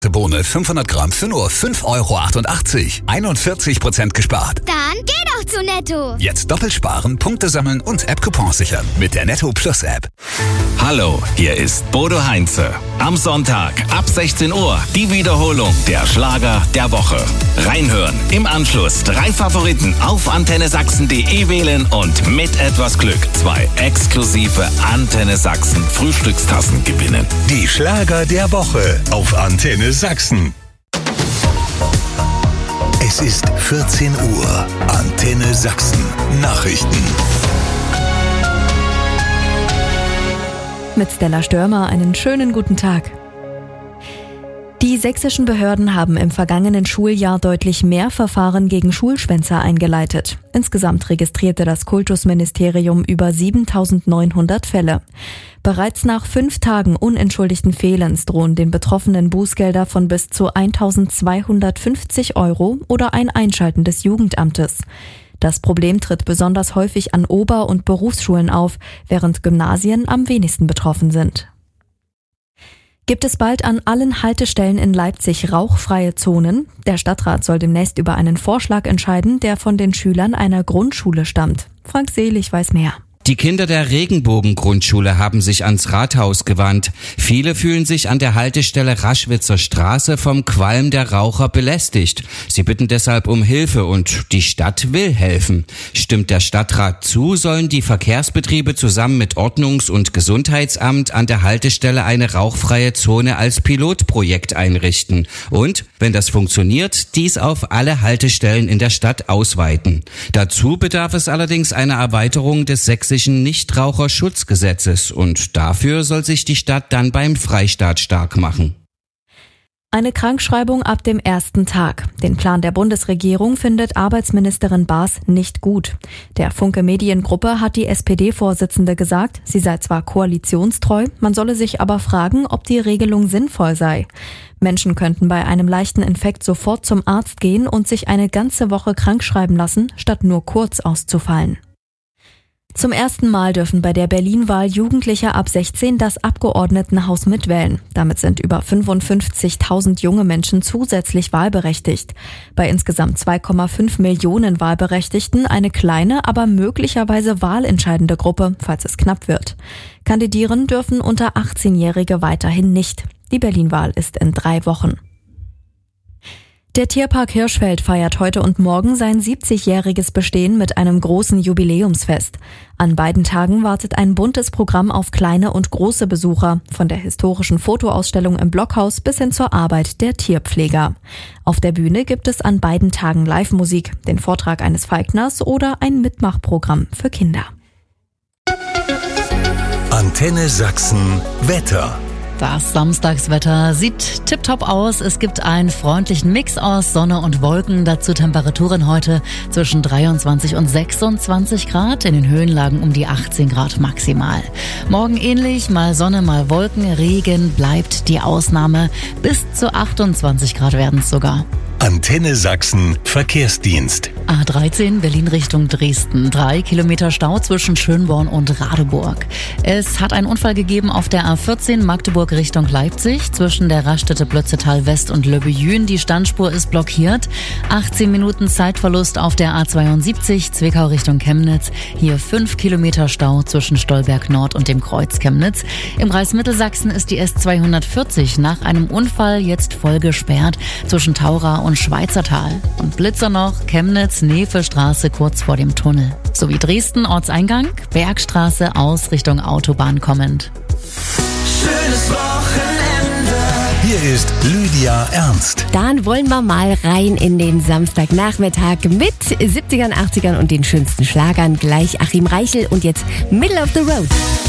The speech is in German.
Bohne 500 Gramm für nur 5,88 €. 41% gespart. Dann geh doch zu Netto. Jetzt doppelt sparen, Punkte sammeln und App-Coupons sichern mit der Netto Plus App. Hallo, hier ist Bodo Heinze. Am Sonntag ab 16 Uhr die Wiederholung der Schlager der Woche. Reinhören, im Anschluss 3 Favoriten auf antennesachsen.de wählen und mit etwas Glück 2 exklusive Antenne Sachsen Frühstückstassen gewinnen. Die Schlager der Woche auf Antenne Sachsen. Es ist 14 Uhr. Antenne Sachsen. Nachrichten. Mit Stella Störmer einen schönen guten Tag. Die sächsischen Behörden haben im vergangenen Schuljahr deutlich mehr Verfahren gegen Schulschwänzer eingeleitet. Insgesamt registrierte das Kultusministerium über 7.900 Fälle. Bereits nach 5 Tagen unentschuldigten Fehlens drohen den Betroffenen Bußgelder von bis zu 1.250 € oder ein Einschalten des Jugendamtes. Das Problem tritt besonders häufig an Ober- und Berufsschulen auf, während Gymnasien am wenigsten betroffen sind. Gibt es bald an allen Haltestellen in Leipzig rauchfreie Zonen? Der Stadtrat soll demnächst über einen Vorschlag entscheiden, der von den Schülern einer Grundschule stammt. Frank Selig weiß mehr. Die Kinder der Regenbogen-Grundschule haben sich ans Rathaus gewandt. Viele fühlen sich an der Haltestelle Raschwitzer Straße vom Qualm der Raucher belästigt. Sie bitten deshalb um Hilfe und die Stadt will helfen. Stimmt der Stadtrat zu, sollen die Verkehrsbetriebe zusammen mit Ordnungs- und Gesundheitsamt an der Haltestelle eine rauchfreie Zone als Pilotprojekt einrichten. Und, wenn das funktioniert, dies auf alle Haltestellen in der Stadt ausweiten. Dazu bedarf es allerdings einer Erweiterung des sächsischen Nichtraucherschutzgesetzes und dafür soll sich die Stadt dann beim Freistaat stark machen. Eine Krankschreibung ab dem ersten Tag. Den Plan der Bundesregierung findet Arbeitsministerin Baas nicht gut. Der Funke Mediengruppe hat die SPD-Vorsitzende gesagt, sie sei zwar koalitionstreu, man solle sich aber fragen, ob die Regelung sinnvoll sei. Menschen könnten bei einem leichten Infekt sofort zum Arzt gehen und sich eine ganze Woche krankschreiben lassen, statt nur kurz auszufallen. Zum ersten Mal dürfen bei der Berlin-Wahl Jugendliche ab 16 das Abgeordnetenhaus mitwählen. Damit sind über 55.000 junge Menschen zusätzlich wahlberechtigt. Bei insgesamt 2,5 Millionen Wahlberechtigten eine kleine, aber möglicherweise wahlentscheidende Gruppe, falls es knapp wird. Kandidieren dürfen unter 18-Jährige weiterhin nicht. Die Berlin-Wahl ist in 3 Wochen. Der Tierpark Hirschfeld feiert heute und morgen sein 70-jähriges Bestehen mit einem großen Jubiläumsfest. An beiden Tagen wartet ein buntes Programm auf kleine und große Besucher, von der historischen Fotoausstellung im Blockhaus bis hin zur Arbeit der Tierpfleger. Auf der Bühne gibt es an beiden Tagen Live-Musik, den Vortrag eines Falkners oder ein Mitmachprogramm für Kinder. Antenne Sachsen Wetter. Das Samstagswetter sieht tipptopp aus. Es gibt einen freundlichen Mix aus Sonne und Wolken. Dazu Temperaturen heute zwischen 23 und 26 Grad. In den Höhenlagen um die 18 Grad maximal. Morgen ähnlich, mal Sonne, mal Wolken. Regen bleibt die Ausnahme. Bis zu 28 Grad werden es sogar. Antenne Sachsen Verkehrsdienst. A13 Berlin Richtung Dresden. 3 Kilometer Stau zwischen Schönborn und Radeburg. Es hat einen Unfall gegeben auf der A14 Magdeburg Richtung Leipzig. Zwischen der Raststätte Plötzetal West und Löbejün. Die Standspur ist blockiert. 18 Minuten Zeitverlust auf der A72 Zwickau Richtung Chemnitz. Hier 5 Kilometer Stau zwischen Stolberg Nord und dem Kreuz Chemnitz. Im Kreis Mittelsachsen ist die S240 nach einem Unfall jetzt voll gesperrt zwischen Taura und Schweizertal. Und Blitzer noch, Chemnitz, Nevestraße kurz vor dem Tunnel. Sowie Dresden, Ortseingang, Bergstraße aus Richtung Autobahn kommend. Schönes Wochenende. Hier ist Lydia Ernst. Dann wollen wir mal rein in den Samstagnachmittag mit 70ern, 80ern und den schönsten Schlagern. Gleich Achim Reichel und jetzt Middle of the Road.